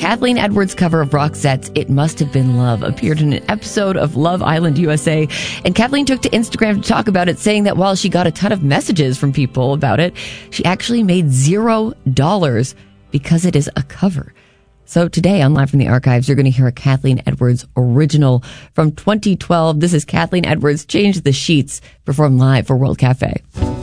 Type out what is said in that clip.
Kathleen Edwards' cover of Roxette's It Must Have Been Love appeared in an episode of Love Island USA. And Kathleen took to Instagram to talk about it, saying that while she got a ton of messages from people about it, she actually made $0 because it is a cover. So today on Live from the Archives, you're going to hear a Kathleen Edwards original from 2012. This is Kathleen Edwards' Change the Sheets, performed live for World Cafe.